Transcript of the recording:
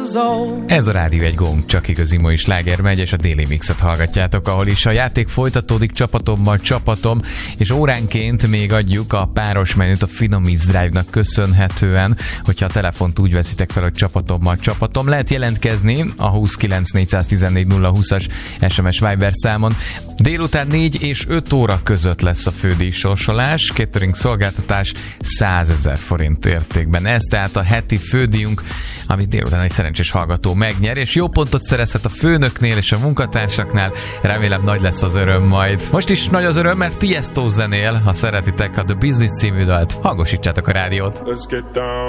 Ez a Rádió egy gong, csak igazi mai sláger megy, és a Déli Mixet hallgatjátok, ahol is a játék folytatódik csapatom, és óránként még adjuk a páros menüt a Finomics Drive-nak köszönhetően, hogyha a telefont úgy veszitek fel, hogy csapatom. Lehet jelentkezni a 29 414 020-as SMS Viber számon. Délután 4 és 5 óra között lesz a fődíj sorsolás, catering szolgáltatás 100 000 forint értékben. Ez tehát a heti fődíjunk, amit délután egy szerencsés hallgató megnyer, és jó pontot szerezhet a főnöknél és a munkatársaknál. Remélem nagy lesz az öröm majd. Most is nagy az öröm, mert Tiesto zenél, ha szeretitek a The Business című dalt, hangosítsátok a rádiót.